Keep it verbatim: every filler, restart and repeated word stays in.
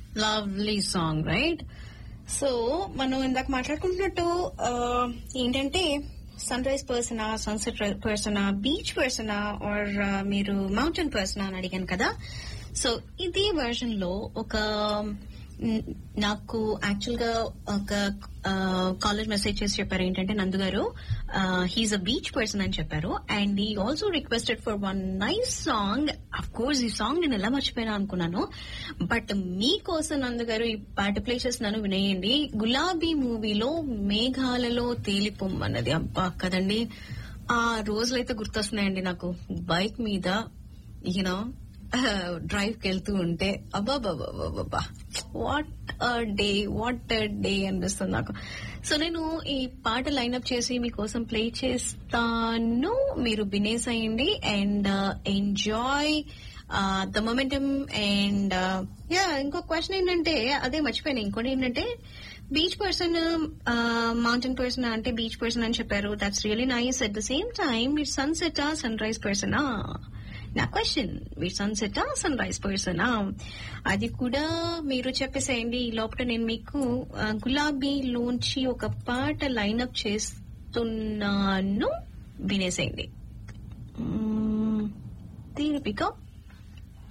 Lovely song right. So మనం ఇందాక మాట్లాడుకుంటున్నట్టు ఏంటంటే sun rise persona, sunset persona, beach persona are మీరు మౌంటైన్ పర్సనా అని అడిగాను కదా. సో ఇదే వర్షన్ లో ఒక నాకు యాక్చువల్ గా ఒక కాలేజ్ మెసేజ్ చేసి చెప్పారు ఏంటంటే, నందు గారు హీఈస్ అ బీచ్ పర్సన్ అని చెప్పారు. And he also requested for one nice song. Of course ఈ సాంగ్ నేను ఎలా మర్చిపోయినా అనుకున్నాను, బట్ మీకోసం నందు గారు ఈ పాట ప్లే చేస్తున్నాను, వినేయండి. గులాబీ మూవీలో మేఘాలలో తేలిపొమ్మన్నది. అబ్బా కదండి, ఆ రోజులైతే గుర్తొస్తున్నాయండి నాకు. బైక్ మీద యూనో డ్రైవ్ కి వెళ్తూ ఉంటే అబ్బాబాబాబాబా what a day, what a day అనిపిస్తుంది నాకు. సో నేను ఈ పాట లైన్అప్ చేసి మీకోసం ప్లే చేస్తాను, మీరు వినేసేయండి and enjoy the momentum. And yeah ఇంకో క్వశ్చన్ ఏంటంటే, అదే మర్చిపోయాను, ఇంకోటి ఏంటంటే బీచ్ పర్సన్ మౌంటైన్ పర్సన్ అంటే బీచ్ పర్సన్ అని చెప్పారు. That's really nice. At the same time మీరు సన్సెటా సన్ రైజ్ పర్సనా నా క్వశ్చన్. మీరు సన్సెటా సన్ రైజ్ పర్సనా అది కూడా మీరు చెప్పేసేయండి. ఈ లోపల నేను మీకు గులాబీలోంచి ఒక పాట లైన్అప్ చేస్తున్నాను, వినేసేయండి. దీని పికప్